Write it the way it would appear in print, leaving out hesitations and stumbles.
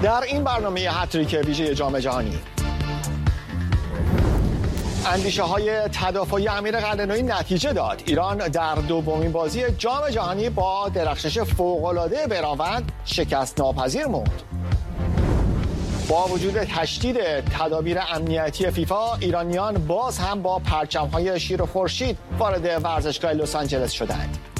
در این برنامه هتریک ویژه جام جهانی، اندیشه های تدافعی امیر قلعه‌نویی نتیجه داد. ایران در دومین بازی جام جهانی با درخشش فوق‌العاده براوند شکست ناپذیر موند. با وجود تشدید تدابیر امنیتی فیفا، ایرانیان باز هم با پرچم‌های شیر و خورشید وارد ورزشگاه لس آنجلس شدند.